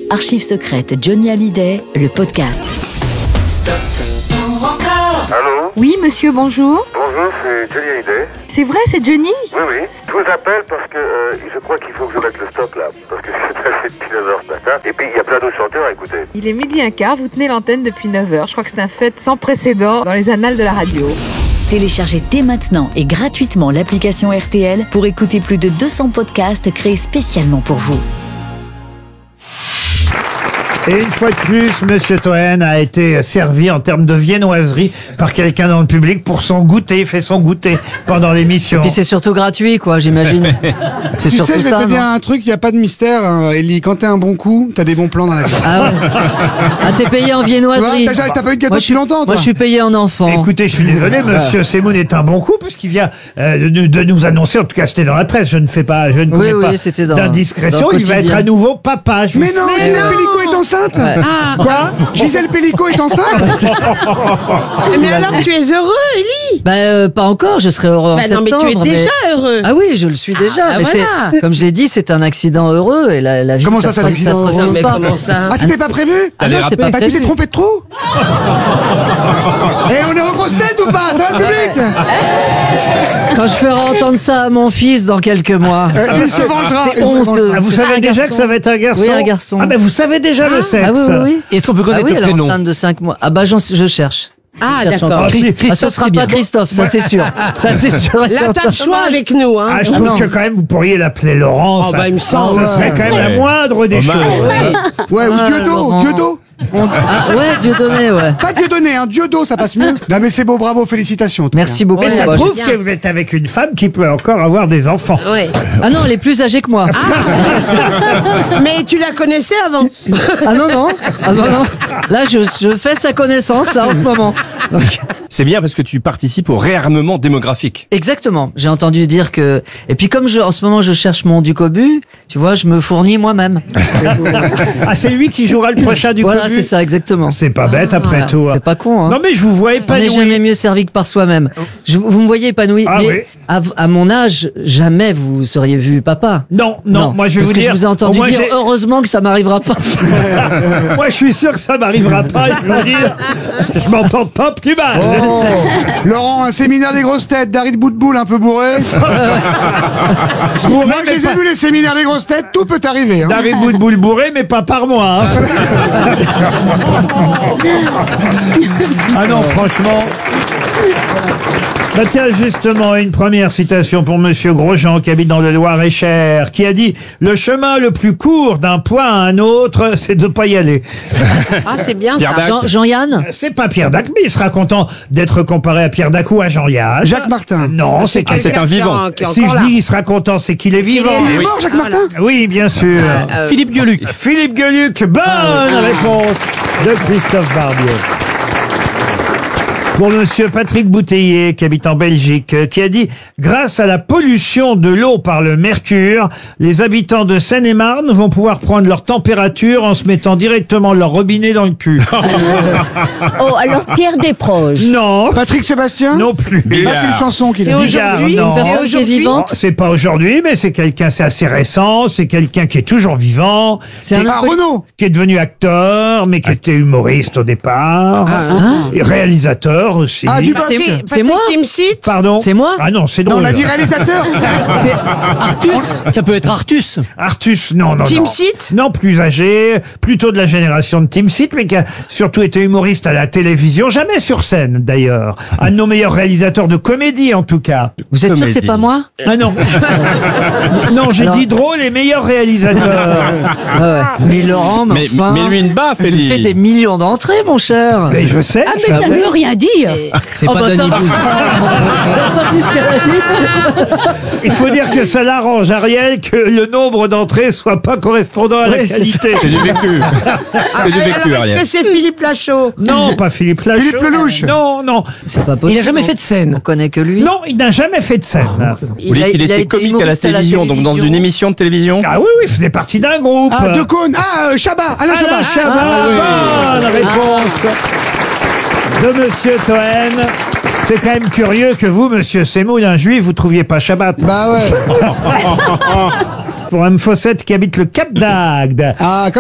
Archives secrètes Johnny Hallyday, le podcast. Stop ou encore. Allô? Oui, monsieur, bonjour. Bonjour, c'est Johnny Hallyday. C'est vrai, c'est Johnny? Oui. Je vous appelle parce que je crois qu'il faut que je mette le stop là. Parce que c'est passé depuis 9h ce matin. Et puis il y a plein d'autres chanteurs à écouter. Il est 12h15, vous tenez l'antenne depuis 9h. Je crois que c'est un fait sans précédent dans les annales de la radio. Téléchargez dès maintenant et gratuitement l'application RTL pour écouter plus de 200 podcasts créés spécialement pour vous. Et une fois de plus, Monsieur Toen a été servi en termes de viennoiserie par quelqu'un dans le public pour son goûter. Il fait son goûter pendant l'émission. Puis c'est surtout gratuit, quoi, j'imagine. C'est Tu surtout sais, je vais ça. te dire un truc, il n'y a pas de mystère, hein, Ellie. Quand t'es un bon coup, t'as des bons plans dans la vie. Ah ouais. Ah, t'es payé en viennoiserie. Ouais, t'as pas eu de gâteau depuis longtemps, toi. Moi, je suis payé en enfant. Écoutez, je suis désolé, Monsieur Semoun est un bon coup puisqu'il vient de nous annoncer, en tout cas c'était dans la presse, je ne commets Oui, pas c'était dans d'indiscrétion, le il va être quotidien. à nouveau papa. Je Mais vous- non, Gisèle Pellico est enceinte. Ouais. Quoi? Gisèle Pellico est enceinte. Mais alors tu es heureux, Ellie? Pas encore, je serai heureux en Bah non, mais septembre. tu es déjà heureux. Ah oui, je le suis déjà. mais voilà. comme je l'ai dit, c'est un accident heureux et la vie. Comment ça, c'est un accident se heureux? refuse Non, mais pas. comment ça? Ah, c'était pas prévu? Ah non, c'était pas Bah, tu t'es prévu. trompé de trou? Et on est aux grosses têtes ou pas? Ça va, le public? Quand je ferai entendre ça à mon fils dans quelques mois. Il se vengera. C'est il se vengera. honteux. Ah, vous C'est savez un déjà garçon. que ça va être un garçon? Oui, un garçon. Ah ben vous savez déjà le sexe. Ah oui. Est-ce qu'on peut connaître oui, le elle est prénom? enceinte de 5 mois. Ah bah je cherche. Ah, Je cherche d'accord. encore. Ah, si. Ah, ce sera pas Christophe, ça c'est sûr. Ça c'est sûr. Là, t'as le choix avec nous, hein. Ah, je trouve que quand même vous pourriez l'appeler Laurent. Oh, ça, bah, il me semble. ce serait quand même la Ouais. moindre des choses. Ouais, ou Ah, Dieudo, Laurent. Dieudo. Ah ouais, Dieudonné, ouais. Pas Dieudonné, hein, Dieudo, ça passe mieux. Non, mais c'est beau, bravo, félicitations. en tout Merci cas. beaucoup. Mais ça Bah, prouve bien. que vous êtes avec une femme qui peut encore avoir des enfants. Ouais. Ah non, elle est plus âgée que moi. Mais tu la connaissais avant? Ah non. Là, je fais sa connaissance, là, en ce moment. Donc, C'est bien parce que tu participes au réarmement démographique. exactement. J'ai entendu dire que... Et puis comme en ce moment, je cherche mon Ducobu, tu vois, je me fournis moi-même. Ah, c'est lui qui jouera le prochain du Voilà, Cobu. c'est ça, exactement. C'est pas bête après Voilà. tout. hein. C'est pas con, hein. Non mais je vous vois On n'est épanoui. jamais mieux servi que par soi-même. Vous me voyez épanoui, Ah mais oui. à mon âge, jamais vous seriez vu papa. Non, moi je vais parce vous que dire. je vous ai entendu moi, dire heureusement que ça m'arrivera pas. moi je suis sûr que ça m'arrivera pas. Et je veux dire, je m'en porte pas plus mal. Oh, Laurent, un séminaire des grosses têtes, Darid Boutboul un peu bourré. Moi, je les ai vus les séminaires des grosses têtes, tout peut arriver. Hein. David Boutboul bourré, mais pas par moi. hein. Ah non, franchement. Bah tiens, justement, une première citation pour Monsieur Grosjean, qui habite dans le Loir-et-Cher, qui a dit « Le chemin le plus court d'un point à un autre, c'est de pas y aller. Ah, c'est bien Pierre ça. Dac. Jean-Yann » C'est pas Pierre Dac, mais il sera content d'être comparé à Pierre Dac ou à Jean-Yann. Jacques Martin. Non, c'est Ah, c'est un vivant. Qui est Si encore je là. dis il sera content, c'est qu'il est vivant. Il est mort, Jacques Martin? Oui, bien sûr. Philippe Gueluc. Philippe Gueluc, bonne réponse de Christophe Barbier. Pour Monsieur Patrick Bouteiller, qui habite en Belgique, qui a dit « Grâce à la pollution de l'eau par le mercure, les habitants de Seine-et-Marne vont pouvoir prendre leur température en se mettant directement leur robinet dans le cul. Oh, alors Pierre Desproges. » Non, Patrick Sébastien? non plus. Ah, c'est une chanson qu'il C'est a dit. Bigard, aujourd'hui, non. c'est Personne qui est aujourd'hui. vivante. C'est pas aujourd'hui, mais c'est quelqu'un, c'est assez récent, c'est quelqu'un qui est toujours vivant, C'est un Ah, Renaud. qui est devenu acteur, mais qui était humoriste au départ, et réalisateur aussi. Ah, du Patrick- c'est Patrick moi Timsit. Pardon? C'est moi Ah non, c'est Non, drôle. on a dit réalisateur. Ça peut être Artus. Artus, non. Timsit. Non, plus âgé, plutôt de la génération de Timsit, mais qui a surtout été humoriste à la télévision, jamais sur scène d'ailleurs. Un de nos meilleurs réalisateurs de comédie en tout cas. Vous êtes sûr que c'est Comédie. pas moi? Ah non. Non, j'ai Alors- dit drôle et meilleur réalisateur. Ah ouais. Mais Laurent, Mais enfin, lui une baffe, il fait Ellie. des millions d'entrées, mon cher. Mais je sais. Ah, je mais ça sais. veut rien dire. C'est Oh, pas bah, ça Danny va. Boone. J'ai entendu ce qu'elle a dit. Il faut dire que ça l'arrange, Ariel, que le nombre d'entrées soit pas correspondant à la Ouais, c'est qualité. C'est du vécu. C'est du vécu, Alors, est-ce Ariel. que c'est Philippe Lachaud? Non, pas Philippe Lachaud. Philippe Lelouch. Non, non. C'est pas possible. Il a jamais fait de scène. On connaît que lui. Non, il n'a jamais fait de scène. Vous voulez qu'il était comique à la humoriste télévision, donc dans une émission de télévision. Ah oui, oui, il faisait partie d'un groupe. Ah, De Caunes. Ah, Chabat. Alain Chabat. Alain Chabat, bonne réponse de Monsieur Toen. C'est quand même curieux que vous, Monsieur Semoun, un juif, vous trouviez pas Shabbat. Bah ouais. Pour M. Fossette qui habite le Cap d'Agde. Ah,